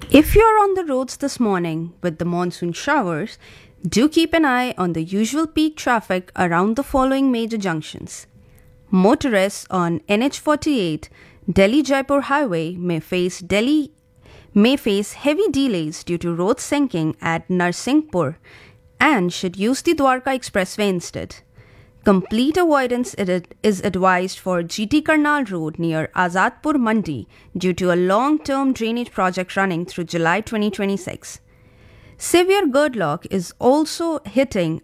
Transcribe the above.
If you're on the roads this morning with the monsoon showers, do keep an eye on the usual peak traffic around the following major junctions. Motorists on NH48 Delhi Jaipur Highway may face heavy delays due to road sinking at Narsinghpur and should use the Dwarka Expressway instead. Complete avoidance is advised for GT Karnal Road near Azadpur Mandi due to a long-term drainage project running through July 2026. Severe gridlock is also hitting